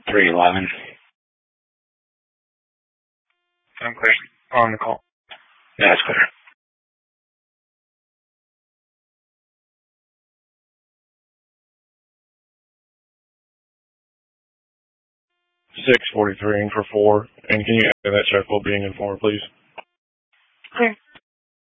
311. I'm clear. On the call. That's clear. $643 for 4. And can you add that check while being informed, please? Clear.